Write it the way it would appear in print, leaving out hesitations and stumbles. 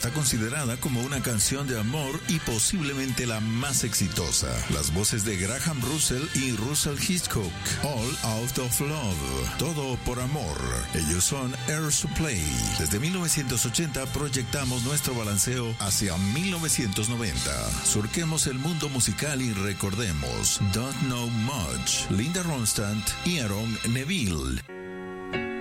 está considerada como una canción de amor y posiblemente la más exitosa. Las voces de Graham Russell y Russell Hitchcock. All Out of Love. Todo por amor. Ellos son Air Supply. Desde 1980 proyectamos nuestro balanceo hacia 1990. Surquemos el mundo musical y recordemos Don't Know Much, Linda Ronstadt y Aaron Neville.